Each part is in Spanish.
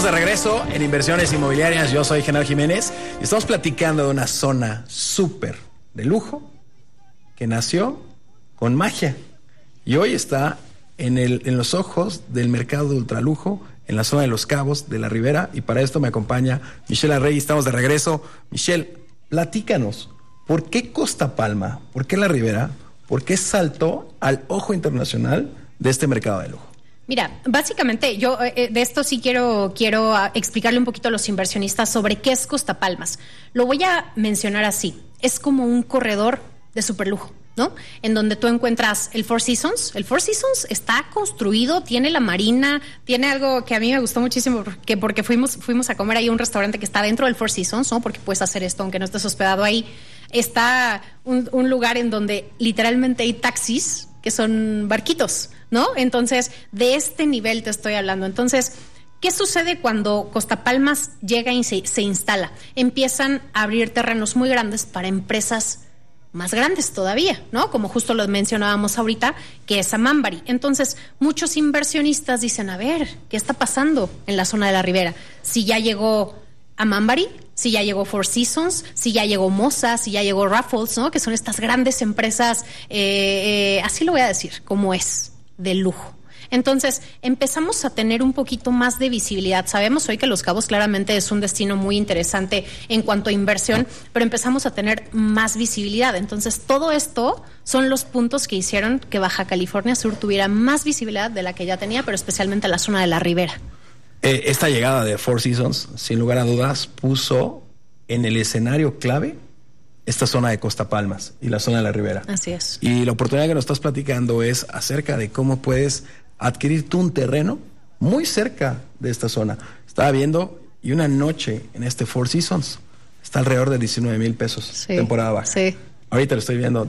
de regreso en Inversiones Inmobiliarias. Yo soy Genaro Jiménez y estamos platicando de una zona súper de lujo que nació con magia y hoy está en los ojos del mercado de ultralujo en la zona de Los Cabos, de la Ribera, y para esto me acompaña Michelle Arrey. Estamos de regreso. Michelle, platícanos, ¿por qué Costa Palma? ¿Por qué la Ribera? ¿Por qué saltó al ojo internacional de este mercado de lujo? Mira, básicamente yo de esto sí quiero explicarle un poquito a los inversionistas sobre qué es Costa Palmas. Lo voy a mencionar así. Es como un corredor de superlujo, ¿no? En donde tú encuentras el Four Seasons. El Four Seasons está construido, tiene la marina, tiene algo que a mí me gustó muchísimo porque fuimos a comer ahí a un restaurante que está dentro del Four Seasons, ¿no? Porque puedes hacer esto aunque no estés hospedado ahí. Está un lugar en donde literalmente hay taxis que son barquitos, ¿no? Entonces, de este nivel te estoy hablando. Entonces, ¿qué sucede cuando Costa Palmas llega y se instala? Empiezan a abrir terrenos muy grandes para empresas más grandes todavía, ¿no? Como justo lo mencionábamos ahorita, que es Amambari. Entonces, muchos inversionistas dicen, a ver, ¿qué está pasando en la zona de la Ribera? Si ya llegó Amambari, si ya llegó Four Seasons, si ya llegó Moza, si ya llegó Raffles, ¿no? Que son estas grandes empresas, así lo voy a decir, como es, de lujo. Entonces, empezamos a tener un poquito más de visibilidad. Sabemos hoy que Los Cabos claramente es un destino muy interesante en cuanto a inversión, pero empezamos a tener más visibilidad. Entonces, todo esto son los puntos que hicieron que Baja California Sur tuviera más visibilidad de la que ya tenía, pero especialmente la zona de la Ribera. Esta llegada de Four Seasons, sin lugar a dudas, puso en el escenario clave esta zona de Costa Palmas y la zona de la Ribera. Así es. Y la oportunidad que nos estás platicando es acerca de cómo puedes adquirir tú un terreno muy cerca de esta zona. Estaba viendo, y una noche en este Four Seasons está alrededor de 19,000 pesos, sí, temporada baja. Sí. Ahorita lo estoy viendo,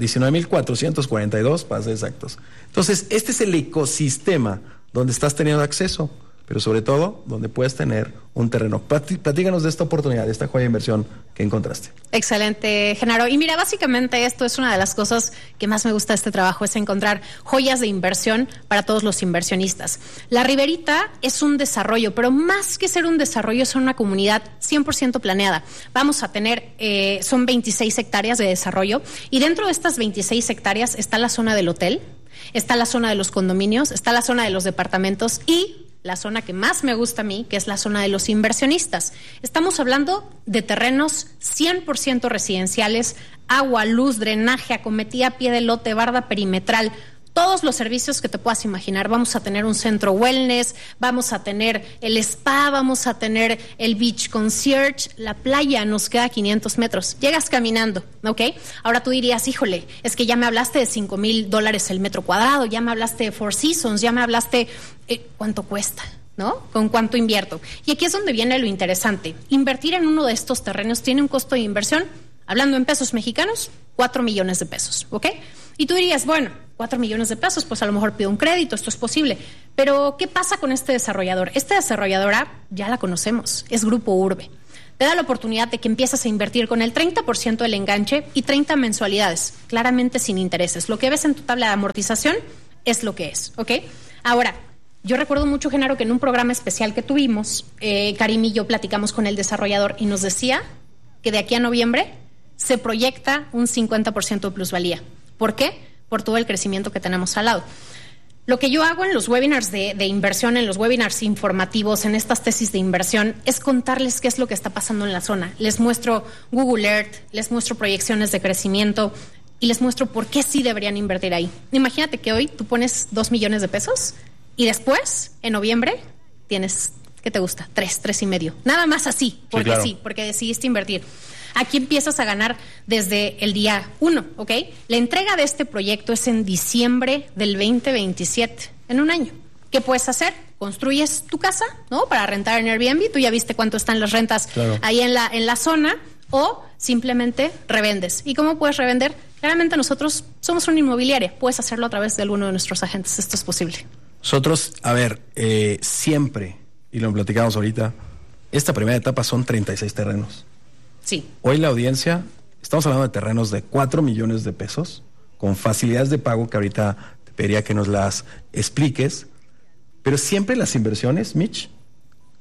19,442 para ser exactos. Entonces, este es el ecosistema donde estás teniendo acceso, pero sobre todo donde puedes tener un terreno. Platícanos de esta oportunidad, de esta joya de inversión que encontraste. Excelente, Genaro. Y mira, básicamente esto es una de las cosas que más me gusta de este trabajo, es encontrar joyas de inversión para todos los inversionistas. La Riberita es un desarrollo, pero más que ser un desarrollo, es una comunidad 100% planeada. Vamos a tener, son 26 hectáreas de desarrollo, y dentro de estas 26 hectáreas está la zona del hotel, está la zona de los condominios, está la zona de los departamentos y la zona que más me gusta a mí, que es la zona de los inversionistas. Estamos hablando de terrenos 100% residenciales, agua, luz, drenaje, acometida, pie de lote, barda perimetral, todos los servicios que te puedas imaginar. Vamos a tener un centro wellness, vamos a tener el spa, vamos a tener el beach concierge, la playa nos queda a 500 metros. Llegas caminando, ¿ok? Ahora tú dirías, híjole, es que ya me hablaste de $5,000 el metro cuadrado, ya me hablaste de Four Seasons, ya me hablaste, ¿cuánto cuesta? ¿No? ¿Con cuánto invierto? Y aquí es donde viene lo interesante. Invertir en uno de estos terrenos tiene un costo de inversión, hablando en pesos mexicanos, 4 millones de pesos, ¿ok? Y tú dirías, bueno, 4 millones de pesos, pues a lo mejor pido un crédito, esto es posible. Pero, ¿qué pasa con este desarrollador? Esta desarrolladora ya la conocemos, es Grupo Urbe. Te da la oportunidad de que empiezas a invertir con el 30% del enganche y 30 mensualidades, claramente sin intereses. Lo que ves en tu tabla de amortización es lo que es, ¿ok? Ahora, yo recuerdo mucho, Genaro, que en un programa especial que tuvimos, Karim y yo platicamos con el desarrollador y nos decía que de aquí a noviembre se proyecta un 50% de plusvalía. ¿Por qué? Por todo el crecimiento que tenemos al lado. Lo que yo hago en los webinars de inversión, en los webinars informativos, en estas tesis de inversión, es contarles qué es lo que está pasando en la zona. Les muestro Google Earth, les muestro proyecciones de crecimiento y les muestro por qué sí deberían invertir ahí. Imagínate que hoy tú pones 2 millones de pesos y después, en noviembre, tienes, ¿qué te gusta? 3.5. Nada más así, porque sí, claro, porque decidiste invertir. Aquí empiezas a ganar desde el día 1, ¿ok? La entrega de este proyecto es en diciembre del 2027, en un año. ¿Qué puedes hacer? Construyes tu casa, ¿no? Para rentar en Airbnb, tú ya viste cuánto están las rentas, claro, ahí en la zona, o simplemente revendes. ¿Y cómo puedes revender? Claramente nosotros somos una inmobiliaria, puedes hacerlo a través de alguno de nuestros agentes, esto es posible. Nosotros, a ver, siempre, y lo platicamos ahorita, esta primera etapa son 36 terrenos. Sí. Hoy la audiencia, estamos hablando de terrenos de 4 millones de pesos, con facilidades de pago que ahorita te pediría que nos las expliques, pero siempre las inversiones, Mitch,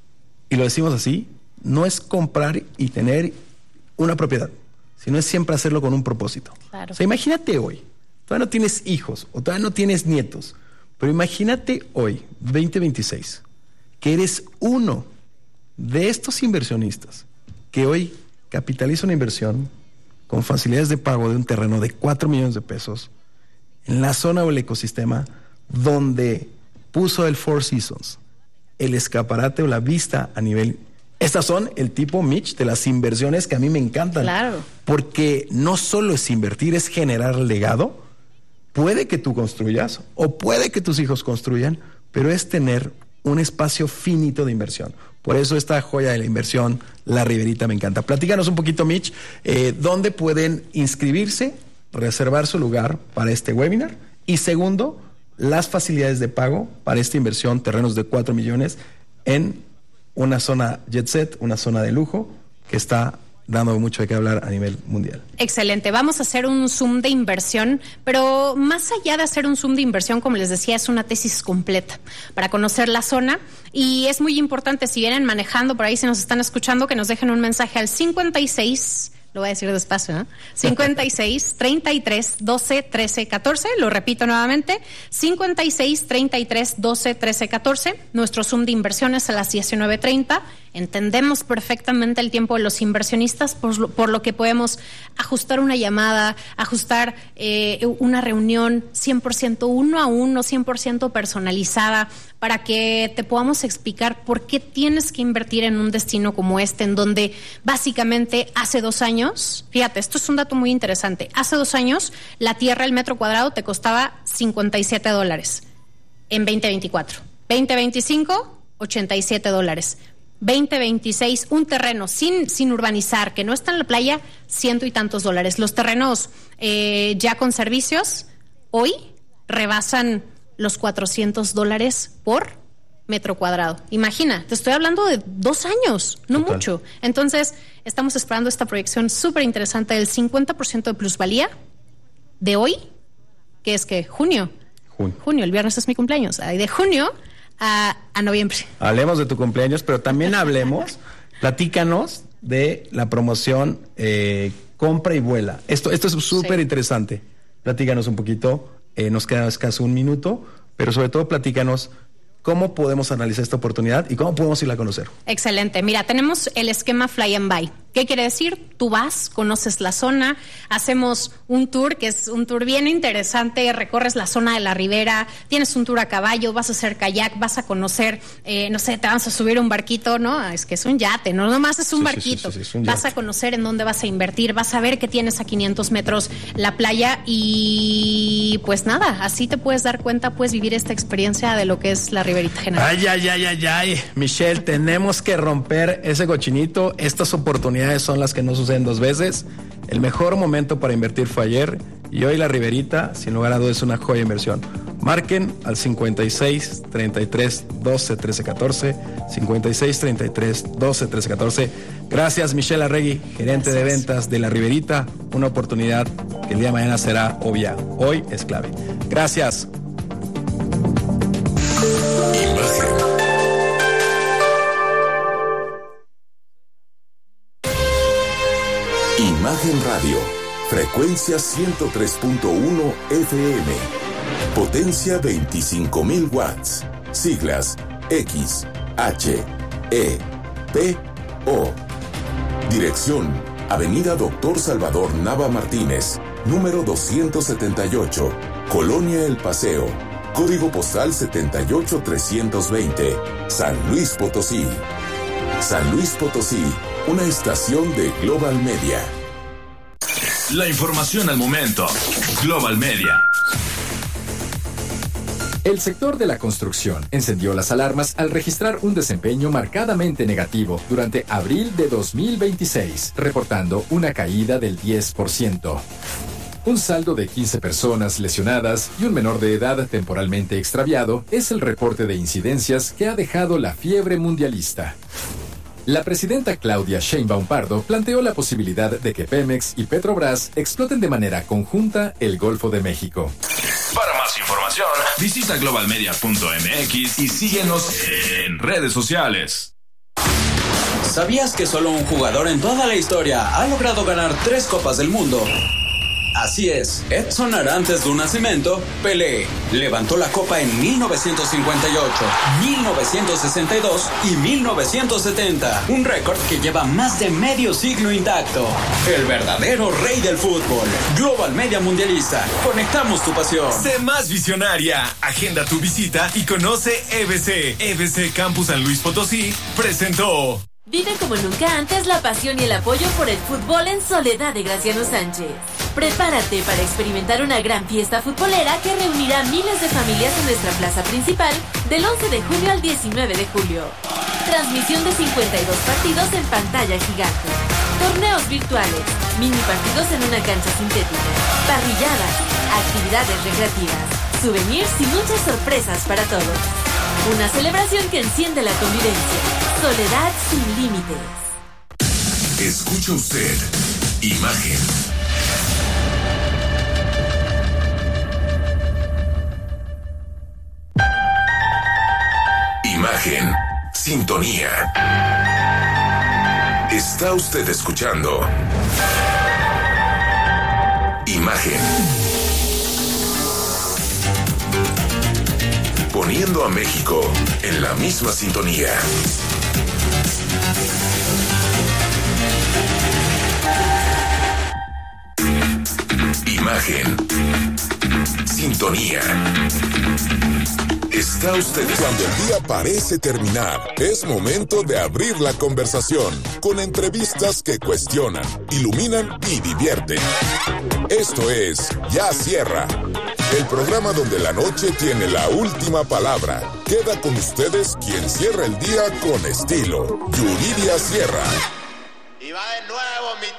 y lo decimos así, no es comprar y tener una propiedad, sino es siempre hacerlo con un propósito. Claro. O sea, imagínate hoy, todavía no tienes hijos o todavía no tienes nietos, pero imagínate hoy, 2026, que eres uno de estos inversionistas que hoy capitaliza una inversión con facilidades de pago de un terreno de 4 millones de pesos en la zona o el ecosistema donde puso el Four Seasons, el escaparate o la vista a nivel. Estas son el tipo, Mitch, de las inversiones que a mí me encantan. Claro. Porque no solo es invertir, es generar legado. Puede que tú construyas o puede que tus hijos construyan, pero es tener un espacio finito de inversión. Por eso esta joya de la inversión, La Riberita, me encanta. Platícanos un poquito, Mitch, ¿dónde pueden inscribirse, reservar su lugar para este webinar? Y segundo, las facilidades de pago para esta inversión, terrenos de 4 millones en una zona jet set, una zona de lujo que está dando mucho de qué hablar a nivel mundial. Excelente. Vamos a hacer un Zoom de inversión, pero más allá de hacer un Zoom de inversión, como les decía, es una tesis completa para conocer la zona. Y es muy importante, si vienen manejando por ahí, si nos están escuchando, que nos dejen un mensaje al 56, lo voy a decir despacio, ¿no? 56 33 12 13 14, lo repito nuevamente, 56 33 12 13 14. Nuestro Zoom de inversiones a las 19:30. Entendemos perfectamente el tiempo de los inversionistas, por lo que podemos ajustar una llamada, ajustar una reunión 100% uno a uno, 100% personalizada, para que te podamos explicar por qué tienes que invertir en un destino como este, en donde básicamente hace 2 años, fíjate, esto es un dato muy interesante, hace 2 años la tierra, el metro cuadrado, te costaba $57 en 2024. 2025, $87. 2026, un terreno sin urbanizar, que no está en la playa, $100 y tantos. Los terrenos ya con servicios hoy rebasan los $400 por metro cuadrado. Imagina, te estoy hablando de 2 años, no Total. mucho. Entonces, estamos esperando esta proyección súper interesante del 50% de plusvalía de hoy, que es que junio, el viernes es mi cumpleaños, de junio a noviembre. Hablemos de tu cumpleaños, pero también hablemos, platícanos de la promoción Compra y Vuela. Esto es súper interesante. Platícanos un poquito, nos queda escaso 1 minuto, pero sobre todo platícanos cómo podemos analizar esta oportunidad y cómo podemos irla a conocer. Excelente. Mira, tenemos el esquema Fly and Buy. ¿Qué quiere decir? Tú vas, conoces la zona, hacemos un tour, que es un tour bien interesante, recorres la zona de la ribera, tienes un tour a caballo, vas a hacer kayak, vas a conocer, no sé, te vas a subir un barquito, ¿no? Es que es un yate, no nomás es un barquito. Sí, es un vas yate. a conocer en dónde vas a invertir, vas a ver que tienes a 500 metros la playa y pues nada, así te puedes dar cuenta, puedes vivir esta experiencia de lo que es la Riberita General. Ay. Michelle, tenemos que romper ese cochinito. Estas oportunidades son las que no suceden 2 veces. El mejor momento para invertir fue ayer y hoy la Riberita, sin lugar a dudas, es una joya de inversión. Marquen al 56 33 12 13 14, 56 33 12 13 14. Gracias, Michelle Arregui, gerente de ventas de la Riberita. Una oportunidad que el día de mañana será obvia. Hoy es clave. Gracias. Imagen Radio, frecuencia 103.1 FM, potencia 25,000 watts, siglas X, H, E, P, O. Dirección, Avenida Doctor Salvador Nava Martínez, número 278, Colonia El Paseo, código postal 78320, San Luis Potosí. San Luis Potosí, una estación de Global Media. La información al momento. Global Media. El sector de la construcción encendió las alarmas al registrar un desempeño marcadamente negativo durante abril de 2026, reportando una caída del 10%. Un saldo de 15 personas lesionadas y un menor de edad temporalmente extraviado es el reporte de incidencias que ha dejado la fiebre mundialista. La presidenta Claudia Sheinbaum Pardo planteó la posibilidad de que Pemex y Petrobras exploten de manera conjunta el Golfo de México. Para más información, visita globalmedia.mx y síguenos en redes sociales. ¿Sabías que solo un jugador en toda la historia ha logrado ganar 3 Copas del Mundo? Así es, Edson Arantes do Nascimento, Pelé, levantó la copa en 1958, 1962 y 1970, un récord que lleva más de medio siglo intacto. El verdadero rey del fútbol, Global Media Mundialista, conectamos tu pasión. Sé más visionaria, agenda tu visita y conoce EBC. EBC Campus San Luis Potosí presentó. Vive como nunca antes la pasión y el apoyo por el fútbol en Soledad de Graciano Sánchez. Prepárate para experimentar una gran fiesta futbolera que reunirá miles de familias en nuestra plaza principal del 11 de junio al 19 de julio. Transmisión de 52 partidos en pantalla gigante. Torneos virtuales, mini partidos en una cancha sintética, parrilladas, actividades recreativas, souvenirs y muchas sorpresas para todos. Una celebración que enciende la convivencia. Soledad sin límites. Escucha usted Imagen. Imagen. Sintonía. Está usted escuchando Imagen. Poniendo a México en la misma sintonía. Imagen. Sintonía. Está usted. Cuando el día parece terminar, es momento de abrir la conversación con entrevistas que cuestionan, iluminan y divierten. Esto es Ya Cierra, el programa donde la noche tiene la última palabra. Queda con ustedes quien cierra el día con estilo, Yuridia Sierra. Y va de nuevo mi